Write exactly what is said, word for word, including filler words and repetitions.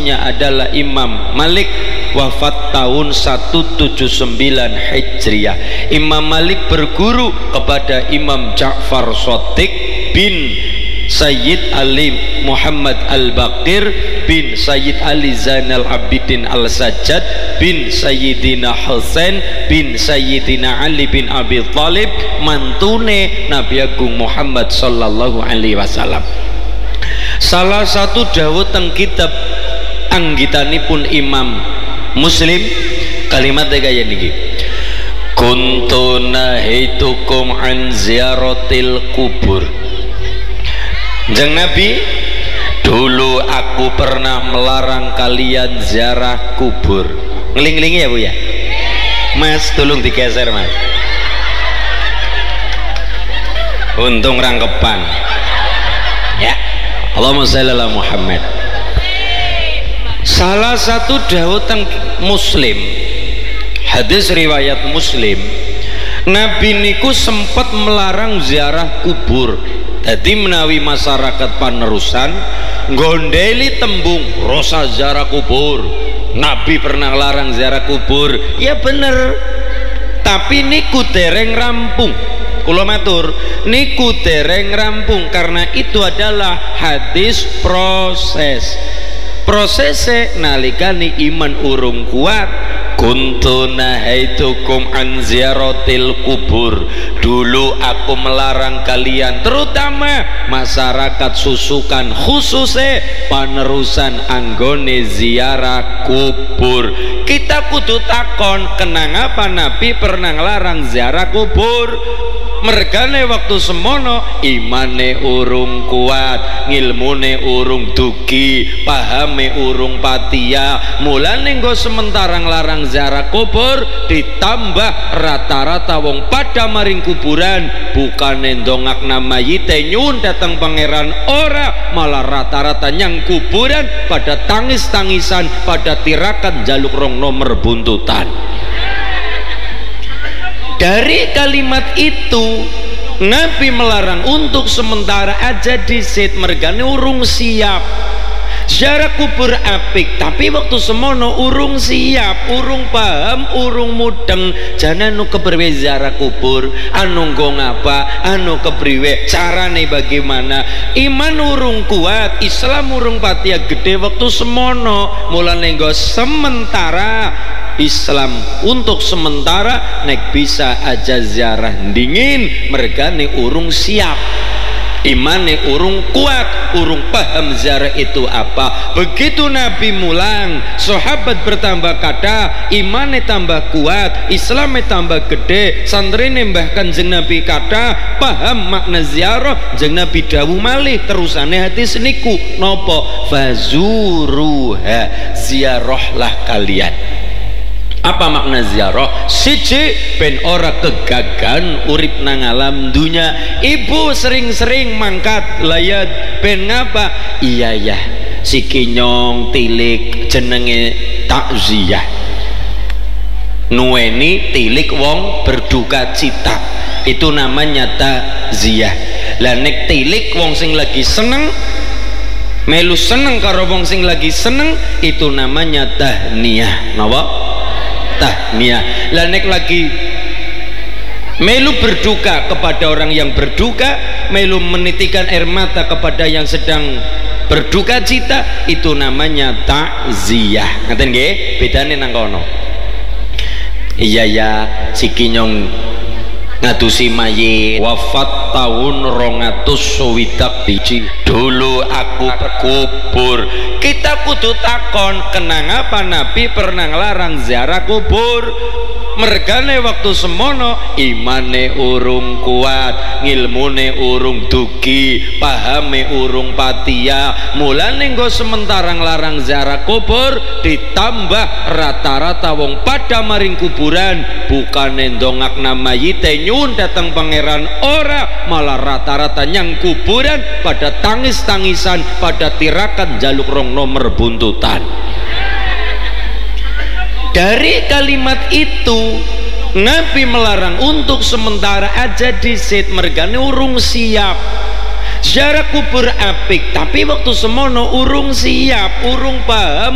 satunya adalah Imam Malik, wafat tahun seratus tujuh puluh sembilan Hijriah. Imam Malik berguru kepada Imam Ja'far Shadiq bin Sayyid Ali Muhammad Al-Baqir bin Sayyid Ali Zainal Abidin Al-Sajjad bin Sayyidina Husain bin Sayyidina Ali bin Abi Thalib, mantune Nabi Agung Muhammad sallallahu alaihi wasallam. Salah satu dawuh teng kitab anggitanipun Imam Muslim kalimatnya kaya niki, kuntu nahitukum an ziyaratil kubur. Jeng Nabi, dulu aku pernah melarang kalian ziarah kubur. Ngeling-ngelingi ya Bu ya? Mas, tolong digeser Mas. Untung rangkepan. Ya. Allahumma shalli ala Muhammad. Salah satu dawuh teng Muslim, hadis riwayat Muslim, Nabi niku sempat melarang ziarah kubur. Jadi menawi masyarakat panerusan gondeli tembung rosa ziarah kubur, Nabi pernah larang ziarah kubur, ya bener, tapi niku dereng rampung. Kula matur niku dereng rampung karena itu adalah hadis proses. Prosese nalikani iman urung kuat, kuntu nahaitukum an ziyaratil kubur. Dulu aku melarang kalian, terutama masyarakat susukan, khususnya panerusan anggone ziarah kubur. Kita kudu takon, kenapa Nabi pernah ngelarang ziarah kubur? Mergane waktu semono imane urung kuat, ngilmune urung dugi, pahame urung patia, mulane nggo sementara nglarang ziarah kubur, ditambah rata-rata wong pada maring kuburan bukane ndongak nama yite nyun datang pangeran, ora malah rata-rata nyang kuburan pada tangis-tangisan, pada tirakan jaluk rong nomor buntutan. Dari kalimat itu Nabi melarang untuk sementara aja disit, mergane urung siap ziarah kubur apik, tapi waktu semono urung siap, urung paham, urung mudeng, jane anu kepriwe ziarah kubur, anu nggo ngapa, anu kepriwe carane bagaimana, iman urung kuat, Islam urung patia gede waktu semono, mulane nggo sementara Islam untuk sementara nek bisa aja ziarah dingin, mergane urung siap, imane urung kuat, urung paham ziarah itu apa. Begitu Nabi mulang, sahabat bertambah kata, imane tambah kuat, Islamnya tambah gede, santrine mbah Kanjeng Nabi kata paham makna ziarah, jeng Nabi dawuh malih terusane hadis niku nopo, fazuruha, ziarahlah kalian. Apa makna ziarah? Siji ben ora kegagan urip nang alam dunya. Ibu sering-sering mangkat layat ben ngapa? Iya ya, siki nyong tilik jenenge takziah, nuweni tilik wong berduka cita, itu namanya takziah. Lah nek tilik wong sing lagi seneng, melu seneng karo wong sing lagi seneng, itu namanya tahniyah. Napa? Tahniah. Lah nek lagi melu berduka kepada orang yang berduka, melu menitikan air mata kepada yang sedang berduka cita, itu namanya takziah. Ngaten nggih bedane nang kono. Iya ya, siki nyong ngadusi mayit wafat tahun rong atus swidak biji. Dulu aku kubur. Kita kudu takon, kenapa Nabi pernah ngelarang ziarah kubur? Mergane waktu semono imane urung kuat, ngilmune urung dugi, pahame urung patia, mulane nggo sementara nglarang ziarah kubur, ditambah rata-rata wong pada maring kuburan bukane ndongak nama yite nyun datang pangeran, ora malah rata-rata nyang kuburan pada tangis-tangisan, pada tirakan jaluk rong nomor buntutan. Dari kalimat itu Nabi melarang untuk sementara aja disit, mergane urung siap ziarah kubur apik, tapi waktu semono urung siap, urung paham,